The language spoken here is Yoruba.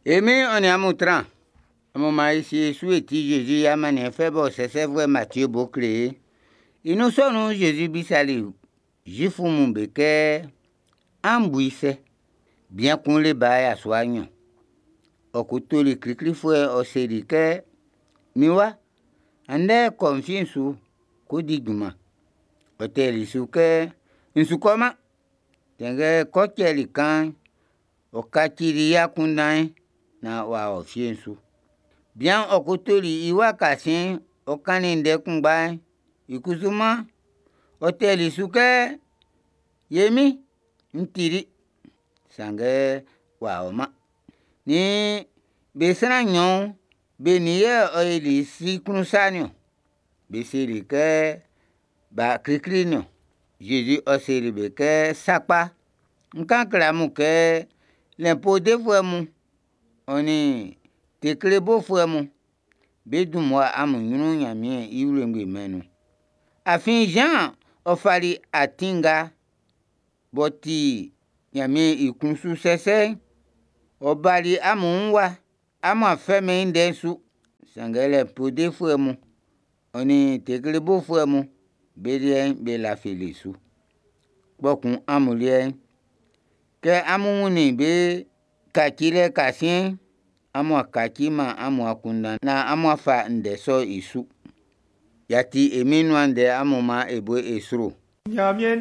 Emi on est à Moutran. Mon mari ici, souhaiti Jésus, a mané fait bon, c'est vrai Matthieu Beauclé. Et nous sommes Jésus Bissali. J'y fous mon béquet, en bouisse, bien qu'on les baille à soignant. Au couteau, les clics, fouet, au sédiquet, miwa, ande confiance ou, coudiguma. Au tel souke, un soukoma, tenge kote li kan, au katiria kundain, na wa ofiensu. Bien au kutuli iwa kasin o kaninde kumbai ikusuma hoteli suke yemi ntiri sange waoma ni besana nyon beniye oili si knusanyo besiri ke ba krikrinyo Jésus osiri beke sakpa nkanklamu ke lempo defuemu oni teklebo fuemu bedumwa amu nyunu nyamie iwrengbe menu afin Jean ofali atinga boti nyamie ikunsu sese obali amu nwa amu afeme indensu sangele pode fuemu oni teklebo fuemu bedien bela felisu bokun amulien ke amuni be kakile kasien amu akakima amu akunda na amu afa ndeso isu yati eminwande amu ma ebo esro